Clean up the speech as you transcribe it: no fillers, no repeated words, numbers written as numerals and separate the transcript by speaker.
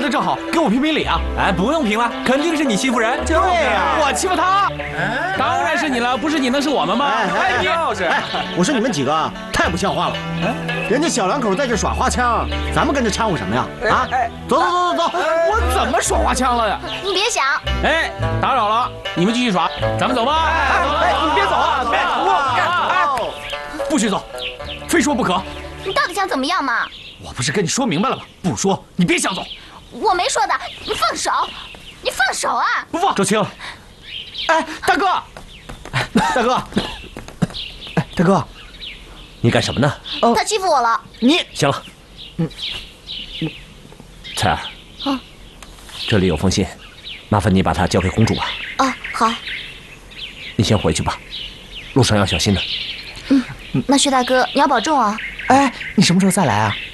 Speaker 1: 得正好，给我评评理啊！
Speaker 2: 哎，不用评了，肯定是你欺负人。
Speaker 1: 对呀，我欺负他，
Speaker 3: 当然是你了，不是你能是我们吗？
Speaker 1: 哎，你
Speaker 4: 我说你们几个太不像话了！人家小两口在这耍花枪，咱们跟着掺和什么呀？啊，走！
Speaker 1: 我怎么耍花枪了呀？
Speaker 5: 你别想，
Speaker 3: 哎，打扰了，你们继续耍，咱们走吧。
Speaker 1: 哎，你别走啊！不许走，非说不可。
Speaker 5: 你到底想怎么样嘛？
Speaker 1: 我不是跟你说明白了吗？不说，你别想走。
Speaker 5: 我没说的，你放手！你放手啊！
Speaker 1: 不放。
Speaker 2: 周青，
Speaker 1: 哎，大哥，
Speaker 4: 大哥，
Speaker 2: 你干什么呢？
Speaker 5: 他欺负我了。
Speaker 1: 你
Speaker 2: 行了，彩儿，这里有封信，麻烦你把它交给公主吧。
Speaker 5: 哦，好。
Speaker 2: 你先回去吧，路上要小心的。
Speaker 5: 那薛大哥，你要保重啊。
Speaker 1: 哎，你什么时候再来啊？